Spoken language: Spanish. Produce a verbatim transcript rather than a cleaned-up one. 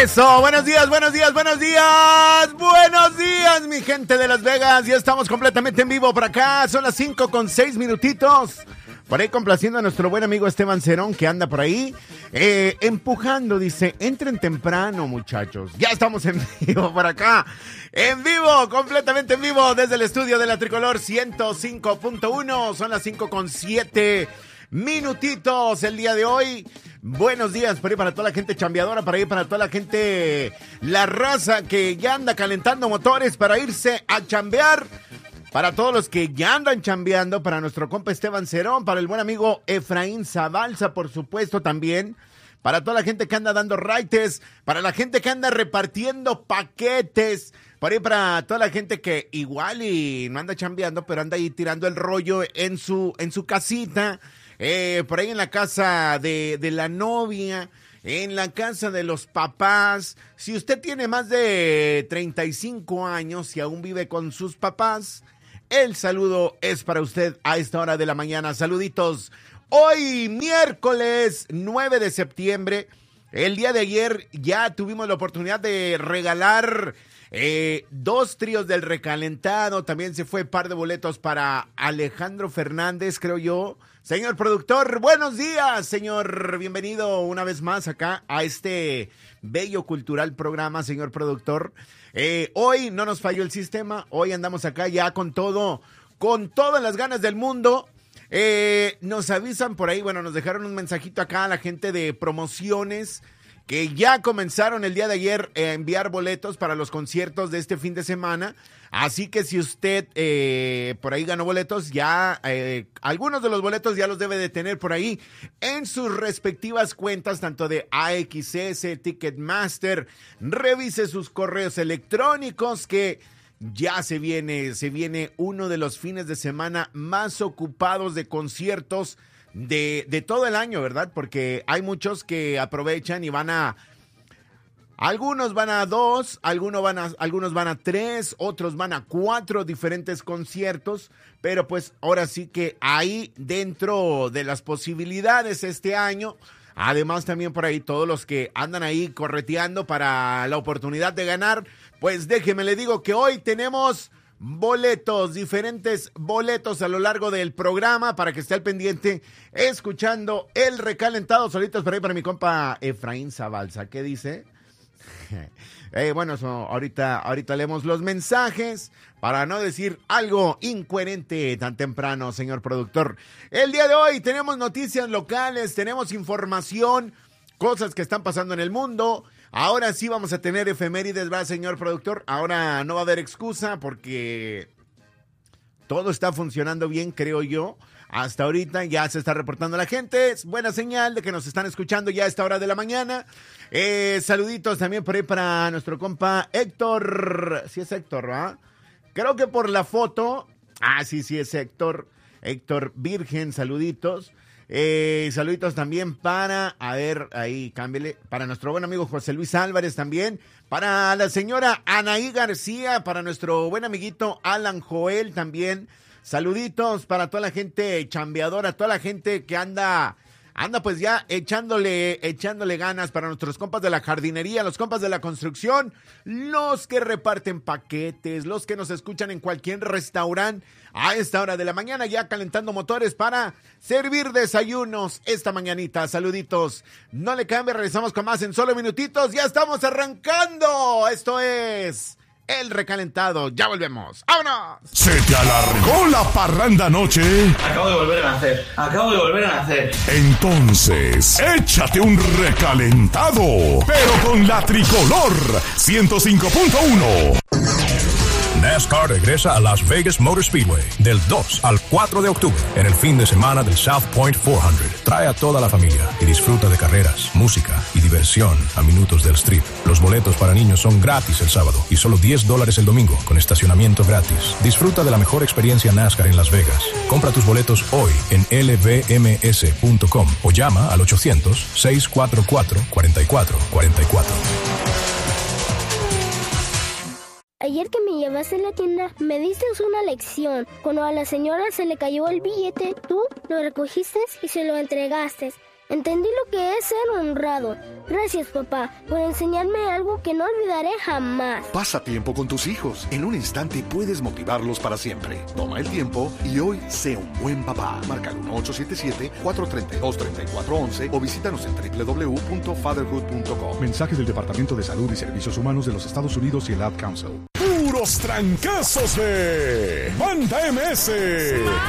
Eso, buenos días, buenos días, buenos días, buenos días, mi gente de Las Vegas. Ya estamos completamente en vivo por acá, son las cinco con seis minutitos. Por ahí complaciendo a nuestro buen amigo Esteban Cerón, que anda por ahí, eh, empujando, dice, entren temprano, muchachos. Ya estamos en vivo por acá, en vivo, completamente en vivo, desde el estudio de la Tricolor ciento cinco punto uno. Son las cinco con siete minutitos el día de hoy. Buenos días por ahí para toda la gente chambeadora, para ahí para toda la gente, la raza que ya anda calentando motores para irse a chambear. Para todos los que ya andan chambeando, para nuestro compa Esteban Cerón, para el buen amigo Efraín Zabalza, por supuesto, también. Para toda la gente que anda dando raites, para la gente que anda repartiendo paquetes, para, ahí para toda la gente que igual y no anda chambeando, pero anda ahí tirando el rollo en su, en su casita, eh, por ahí en la casa de, de la novia, en la casa de los papás. Si usted tiene más de treinta y cinco años y aún vive con sus papás, el saludo es para usted a esta hora de la mañana. Saluditos. Hoy, miércoles nueve de septiembre, el día de ayer ya tuvimos la oportunidad de regalar eh, dos tríos del recalentado. También se fue par de boletos para Alejandro Fernández, creo yo. Señor productor, buenos días, señor. Bienvenido una vez más acá a este bello cultural programa, señor productor. Eh, hoy no nos falló el sistema, hoy andamos acá ya con todo, con todas las ganas del mundo. Eh, nos avisan por ahí, bueno, nos dejaron un mensajito acá a la gente de promociones que ya comenzaron el día de ayer a enviar boletos para los conciertos de este fin de semana. Así que si usted eh, por ahí ganó boletos, ya eh, algunos de los boletos ya los debe de tener por ahí en sus respectivas cuentas, tanto de A X S, Ticketmaster. Revise sus correos electrónicos, que ya se viene, se viene uno de los fines de semana más ocupados de conciertos de, de todo el año, ¿verdad? Porque hay muchos que aprovechan y van a... Algunos van a dos, algunos van a, algunos van a tres, otros van a cuatro diferentes conciertos, pero pues ahora sí que ahí dentro de las posibilidades este año, además también por ahí todos los que andan ahí correteando para la oportunidad de ganar, pues déjeme le digo que hoy tenemos boletos, diferentes boletos a lo largo del programa para que esté al pendiente escuchando el recalentado. Solitos por ahí para mi compa Efraín Zabalza. ¿Qué dice? Eh, bueno, so, ahorita, ahorita leemos los mensajes para no decir algo incoherente tan temprano, señor productor. El día de hoy tenemos noticias locales, tenemos información, cosas que están pasando en el mundo. Ahora sí vamos a tener efemérides, ¿verdad, señor productor? Ahora no va a haber excusa porque todo está funcionando bien, creo yo. Hasta ahorita ya se está reportando la gente. Es buena señal de que nos están escuchando ya a esta hora de la mañana. Eh, saluditos también por ahí para nuestro compa Héctor. Sí es Héctor, ¿verdad? Creo que por la foto. Ah, sí, sí es Héctor. Héctor Virgen, saluditos. Eh, saluditos también para, a ver, ahí cámbiale, para nuestro buen amigo José Luis Álvarez también. Para la señora Anaí García, para nuestro buen amiguito Alan Joel también. Saluditos para toda la gente chambeadora, toda la gente que anda, anda pues ya echándole, echándole ganas, para nuestros compas de la jardinería, los compas de la construcción, los que reparten paquetes, los que nos escuchan en cualquier restaurante a esta hora de la mañana, ya calentando motores para servir desayunos esta mañanita. Saluditos, no le cambie, regresamos con más en solo minutitos, ya estamos arrancando, esto es... El recalentado, ya volvemos. ¡Vámonos! ¿Se te alargó la parranda anoche? Acabo de volver a nacer. Acabo de volver a nacer. Entonces, échate un recalentado, pero con la Tricolor ciento cinco punto uno. NASCAR regresa a Las Vegas Motor Speedway del dos al cuatro de octubre en el fin de semana del South Point cuatrocientos. Trae a toda la familia y disfruta de carreras, música y diversión a minutos del strip. Los boletos para niños son gratis el sábado y solo diez dólares el domingo con estacionamiento gratis. Disfruta de la mejor experiencia NASCAR en Las Vegas. Compra tus boletos hoy en L V M S punto com o llama al ochocientos, seiscientos cuarenta y cuatro, cuarenta y cuatro cuarenta y cuatro. Ayer que me llevaste a la tienda, me diste una lección. Cuando a la señora se le cayó el billete, tú lo recogiste y se lo entregaste. Entendí lo que es ser honrado. Gracias, papá, por enseñarme algo que no olvidaré jamás. Pasa tiempo con tus hijos. En un instante puedes motivarlos para siempre. Toma el tiempo y hoy sé un buen papá. Marca el uno ocho siete siete, cuatro tres dos, tres cuatro uno uno o visítanos en doble u doble u doble u punto fatherhood punto com. Mensaje del Departamento de Salud y Servicios Humanos de los Estados Unidos y el Ad Council. Puros trancazos de Banda M S.